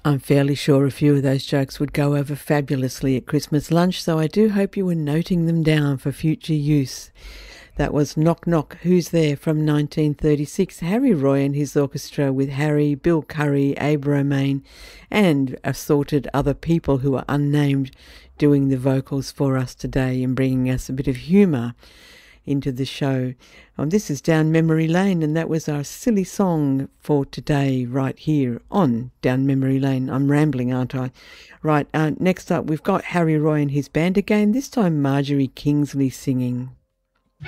I'm fairly sure a few of those jokes would go over fabulously at Christmas lunch, so I do hope you were noting them down for future use. That was Knock Knock, Who's There from 1936. Harry Roy and his orchestra with Harry, Bill Curry, Abe Romaine and assorted other people who are unnamed doing the vocals for us today and bringing us a bit of humour into the show. This is Down Memory Lane, and that was our silly song for today right here on Down Memory Lane. I'm rambling, aren't I? Right, next up we've got Harry Roy and his band again, this time Marjorie Kingsley singing.